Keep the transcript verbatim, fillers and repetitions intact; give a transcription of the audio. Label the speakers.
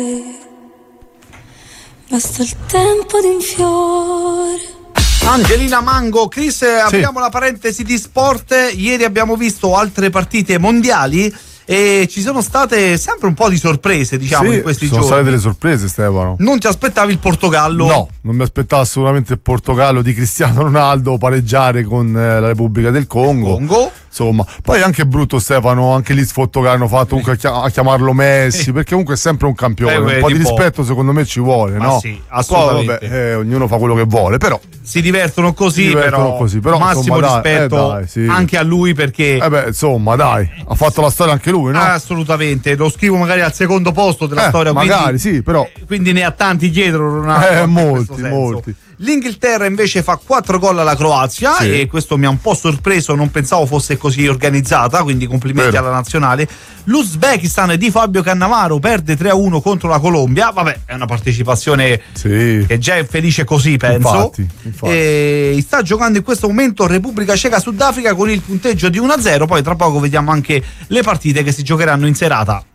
Speaker 1: Basta il tempo di un fiore.
Speaker 2: Angelina Mango. Chris, sì. Apriamo la parentesi di sport. Ieri abbiamo visto altre partite mondiali e ci sono state sempre un po' di sorprese, diciamo,
Speaker 3: sì,
Speaker 2: in questi
Speaker 3: sono
Speaker 2: giorni.
Speaker 3: Sono state delle sorprese, Stefano.
Speaker 2: Non ti aspettavi il Portogallo?
Speaker 3: No, non mi aspettavo assolutamente il Portogallo di Cristiano Ronaldo pareggiare con eh, la Repubblica del Congo.
Speaker 2: Congo.
Speaker 3: Insomma, poi anche brutto, Stefano, anche lì sfotto che hanno fatto comunque a, chi- a chiamarlo Messi,
Speaker 2: sì.
Speaker 3: Perché comunque è sempre un campione,
Speaker 2: Beh,
Speaker 3: un po' di rispetto secondo me ci vuole,
Speaker 2: ma
Speaker 3: no?
Speaker 2: sì, assolutamente.
Speaker 3: Poi, vabbè, eh, ognuno fa quello che vuole, però
Speaker 2: si divertono così,
Speaker 3: si divertono
Speaker 2: però,
Speaker 3: così, però
Speaker 2: massimo
Speaker 3: insomma, dai,
Speaker 2: rispetto
Speaker 3: eh, dai, sì.
Speaker 2: anche a lui, perché
Speaker 3: eh beh, insomma, dai, ha fatto la storia anche lui, no?
Speaker 2: Assolutamente, lo scrivo magari al secondo posto della
Speaker 3: eh,
Speaker 2: storia,
Speaker 3: magari
Speaker 2: quindi,
Speaker 3: sì, però
Speaker 2: quindi ne ha tanti dietro Ronaldo.
Speaker 3: Eh, molti, molti.
Speaker 2: L'Inghilterra invece fa quattro gol alla Croazia, sì. E questo mi ha un po' sorpreso, non pensavo fosse così organizzata, quindi complimenti Vero. alla nazionale. L'Uzbekistan di Fabio Cannavaro perde tre a uno contro la Colombia, vabbè, è una partecipazione sì. che già è felice così, penso.
Speaker 3: Infatti, infatti.
Speaker 2: E sta giocando in questo momento Repubblica Ceca Sudafrica con il punteggio di uno a zero, poi tra poco vediamo anche le partite che si giocheranno in serata.